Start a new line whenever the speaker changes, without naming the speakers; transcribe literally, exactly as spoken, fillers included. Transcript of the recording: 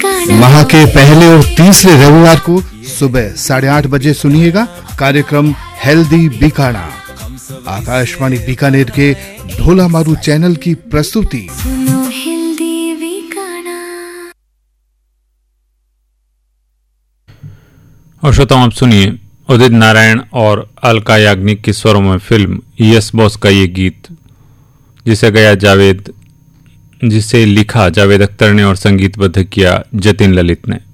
माह के पहले और तीसरे रविवार को सुबह साढ़े आठ बजे सुनिएगा कार्यक्रम हेल्दी बीकाना। आकाशवाणी बीकानेर के ढोला मारू चैनल की प्रस्तुति।
और श्रोताओं, आप सुनिए उदित नारायण और अलका याग्निक की स्वरों में फिल्म यस बॉस का ये गीत, जिसे गाया जावेद जिसे लिखा जावेद अख्तर ने और संगीतबद्ध किया जतिन ललित ने।